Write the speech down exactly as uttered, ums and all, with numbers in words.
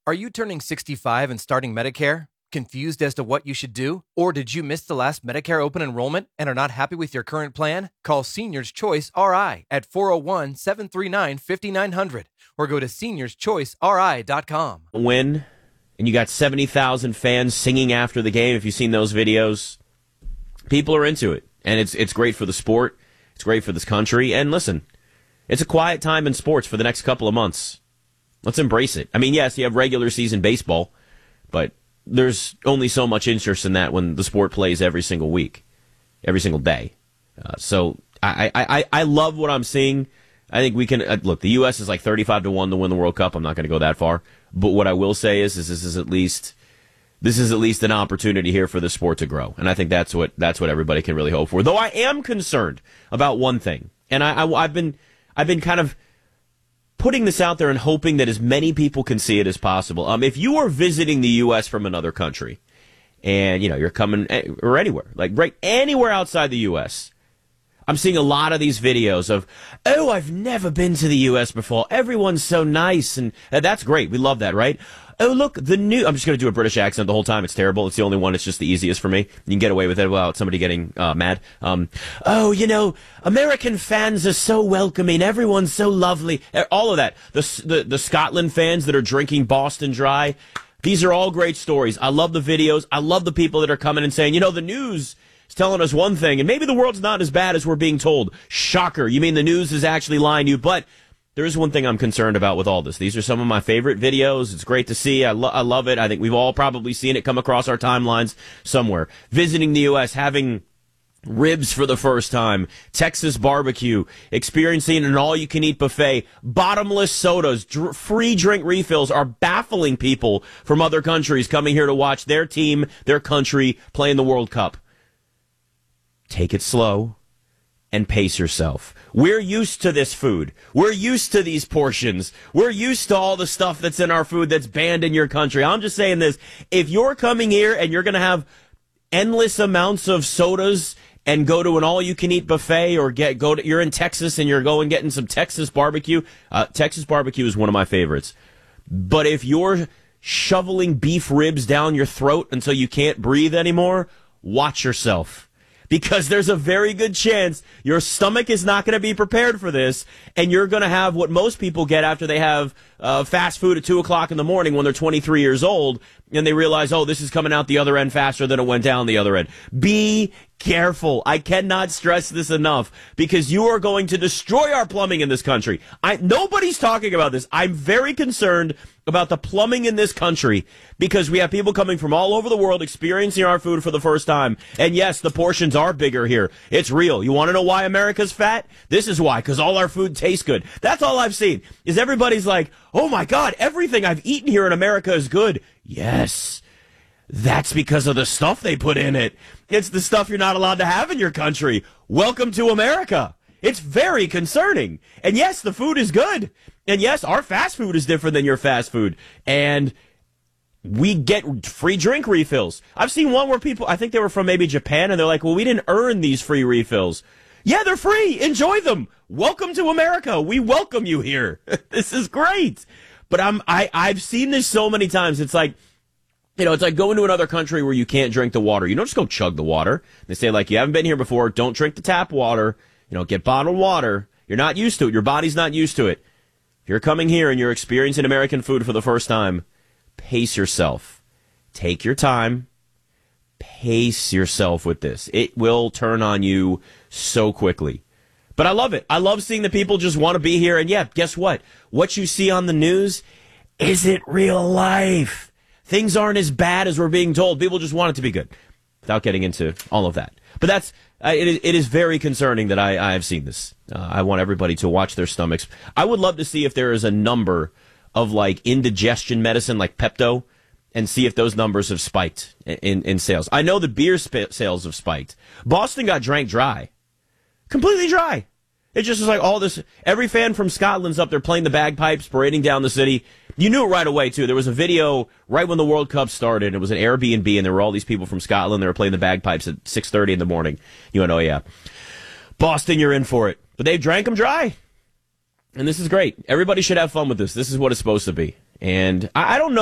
Are you turning sixty-five and starting Medicare? Confused as to what you should do? Or did you miss the last Medicare open enrollment and are not happy with your current plan? Call Seniors Choice R I at four oh one, seven three nine, five nine zero zero or go to seniors choice r i dot com. Win, and you got seventy thousand fans singing after the game. If you've seen those videos, people are into it, and it's it's great for the sport. It's great for this country. And listen, it's a quiet time in sports for the next couple of months. Let's embrace it. I mean, yes, you have regular season baseball, but there's only so much interest in that when the sport plays every single week, every single day. Uh, so I, I, I love what I'm seeing. I think we can uh, look. The U S is like thirty-five to one to win the World Cup. I'm not going to go that far, but what I will say is, is this is at least this is at least an opportunity here for the sport to grow, and I think that's what that's what everybody can really hope for. Though I am concerned about one thing, and I, I I've been I've been kind of putting this out there and hoping that as many people can see it as possible. Um, if you are visiting the U S from another country, and you know you're coming or anywhere, like right anywhere outside the U S, I'm seeing a lot of these videos of, oh, I've never been to the U S before. Everyone's so nice, and uh, that's great. We love that, right? Oh, look, the new... I'm just going to do a British accent the whole time. It's terrible. It's the only one. It's just the easiest for me. You can get away with it without somebody getting uh, mad. Um, oh, you know, American fans are so welcoming. Everyone's so lovely. All of that. The, the, the Scotland fans that are drinking Boston Dry. These are all great stories. I love the videos. I love the people that are coming and saying, you know, the news is telling us one thing, and maybe the world's not as bad as we're being told. Shocker. You mean the news is actually lying to you? But there is one thing I'm concerned about with all this. These are some of my favorite videos. It's great to see. I, lo- I love it. I think we've all probably seen it come across our timelines somewhere. Visiting the U S, having ribs for the first time, Texas barbecue, experiencing an all-you-can-eat buffet, bottomless sodas, dr- free drink refills are baffling people from other countries coming here to watch their team, their country, play in the World Cup. Take it slow and pace yourself. We're used to this food. We're used to these portions. We're used to all the stuff that's in our food that's banned in your country. I'm just saying this. If you're coming here and you're going to have endless amounts of sodas and go to an all-you-can-eat buffet, or get go to you're in Texas and you're going getting some Texas barbecue. Uh, Texas barbecue is one of my favorites. But if you're shoveling beef ribs down your throat until you can't breathe anymore, watch yourself. Because there's a very good chance your stomach is not going to be prepared for this, and you're going to have what most people get after they have uh, fast food at two o'clock in the morning when they're twenty-three years old, and they realize, oh, this is coming out the other end faster than it went down the other end. Be careful. I cannot stress this enough, because you are going to destroy our plumbing in this country. I, nobody's talking about this. I'm very concerned about the plumbing in this country, because we have people coming from all over the world experiencing our food for the first time. And yes, the portions are bigger here. It's real. You want to know why America's fat? This is why, because all our food tastes good. That's all I've seen, is everybody's like, oh my God, everything I've eaten here in America is good. Yes, that's because of the stuff they put in it. It's the stuff you're not allowed to have in your country. Welcome to America. It's very concerning. And yes, the food is good. And yes, our fast food is different than your fast food. And we get free drink refills. I've seen one where people, I think they were from maybe Japan, and they're like, well, we didn't earn these free refills. Yeah, they're free. Enjoy them. Welcome to America. We welcome you here. This is great. But I'm, I, I've seen this so many times. It's like, you know, it's like going to another country where you can't drink the water. You don't just go chug the water. They say, like, you haven't been here before. Don't drink the tap water. You know, get bottled water. You're not used to it. Your body's not used to it. If you're coming here and you're experiencing American food for the first time, pace yourself. Take your time. Pace yourself with this. It will turn on you so quickly. But I love it. I love seeing that people just want to be here. And yeah, guess what? What you see on the news isn't real life. Things aren't as bad as we're being told. People just want it to be good, without getting into all of that. But that's uh, it, it is very concerning that I, I have seen this. Uh, I want everybody to watch their stomachs. I would love to see if there is a number of like indigestion medicine like Pepto, and see if those numbers have spiked in, in sales. I know the beer sp- sales have spiked. Boston got drank dry. Completely dry. It just was like all this. Every fan from Scotland's up there playing the bagpipes, parading down the city. You knew it right away, too. There was a video right when the World Cup started. It was an Airbnb, and there were all these people from Scotland. They were playing the bagpipes at six thirty in the morning. You went, oh, yeah. Boston, you're in for it. But they drank them dry. And this is great. Everybody should have fun with this. This is what it's supposed to be. And I, I don't know.